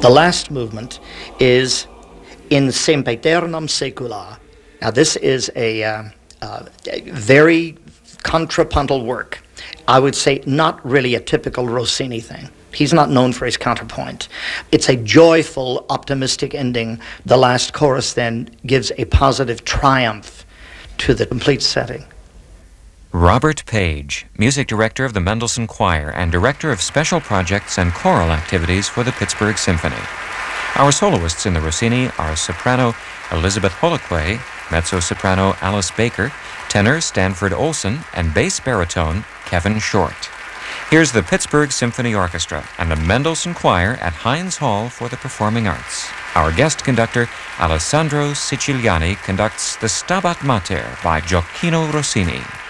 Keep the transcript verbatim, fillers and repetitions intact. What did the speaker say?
The last movement is in Sempiternum Secula. Now this is a, uh, uh, a very contrapuntal work. I would say not really a typical Rossini thing. He's not known for his counterpoint. It's a joyful, optimistic ending. The last chorus then gives a positive triumph to the complete setting. Robert Page, music director of the Mendelssohn Choir and director of special projects and choral activities for the Pittsburgh Symphony. Our soloists in the Rossini are soprano Elizabeth Holoquay, mezzo-soprano Alice Baker, tenor Stanford Olson, and bass baritone Kevin Short. Here's the Pittsburgh Symphony Orchestra and the Mendelssohn Choir at Heinz Hall for the Performing Arts. Our guest conductor, Alessandro Siciliani, conducts the Stabat Mater by Gioacchino Rossini.